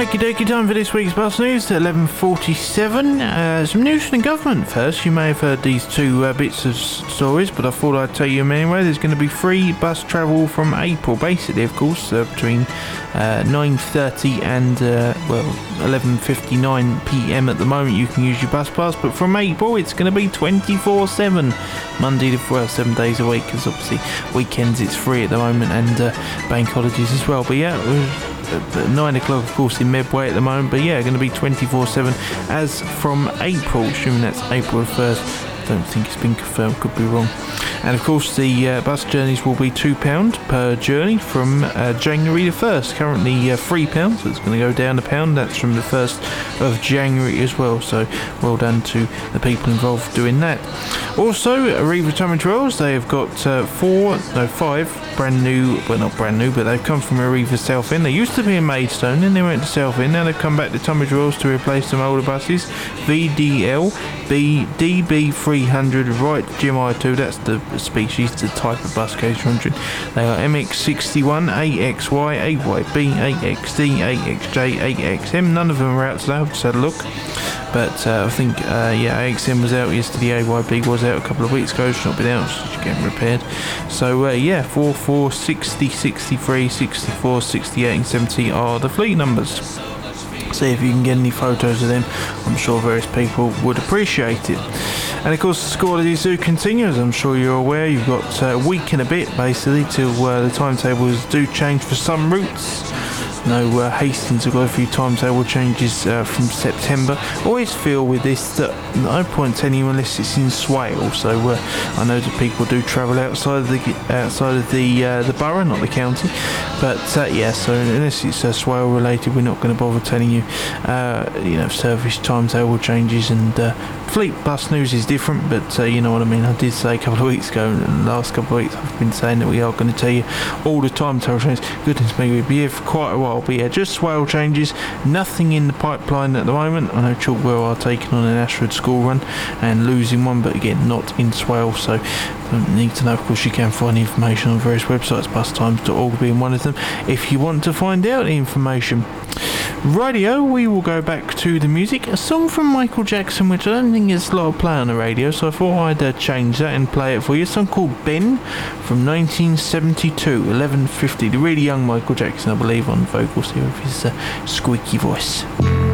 Okie dokie, time for this week's bus news at 11:47. Some news from the government first. You may have heard these two bits of stories, but I thought I'd tell you them anyway. There's going to be free bus travel from April, basically, of course, between 9:30 and 11:59 p.m. at the moment. You can use your bus pass, but from April it's going to be 24/7, Monday to 7 days a week, because obviously weekends it's free at the moment, and bank holidays as well. But yeah, at 9 o'clock, of course, in Medway at the moment, but yeah, going to be 24/7 as from April, assuming that's April 1st. I don't think it's been confirmed, could be wrong. And of course, the bus journeys will be £2 per journey from January the 1st. Currently £3, so it's going to go down £1. That's from the 1st of January as well. So well done to the people involved doing that. Also, Arriva Tunbridge Wells, they have got 5 brand new, well not brand new, but they've come from Arriva Southend. They used to be in Maidstone, then they went to Southend. Now they've come back to Tunbridge Wells to replace some older buses. VDL, DB300, right, GMI2, that's the species, the type of bus, K200. They are MX61, AXY, AYB, AXD, AXJ, AXM. None of them are out today, I've just had a look. But I think, AXM was out yesterday, AYB was out a couple of weeks ago, it's not been out, it's just getting repaired. So, 44, 60, 63, 64, 68 and 70 are the fleet numbers. See if you can get any photos of them. I'm sure various people would appreciate it. And of course, the school holidays do continue, as I'm sure you're aware. You've got a week and a bit, basically, till the timetables do change for some routes. No, Hastings have got a few timetable changes from September. Always feel with this that no point telling you unless it's in Swale. So I know that people do travel outside of the borough, not the county. But so unless it's Swale related, we're not going to bother telling you, service timetable changes. And fleet bus news is different, but you know what I mean. I did say a couple of weeks ago, and the last couple of weeks I've been saying that we are going to tell you all the timetable changes. Goodness me, we'll be here for quite a while. But yeah, just Swale changes, nothing in the pipeline at the moment. I know Chalkwell are taking on an Ashford school run and losing one, but again, not in Swale, so don't need to know. Of course, you can find information on various websites, bustimes.org being one of them, if you want to find out the information. Radio, we will go back to the music. A song from Michael Jackson, which I don't think is a lot of play on the radio, so I thought I'd change that and play it for you. A song called Ben from 1972, 11:50. The really young Michael Jackson, I believe, on vocals here with his squeaky voice.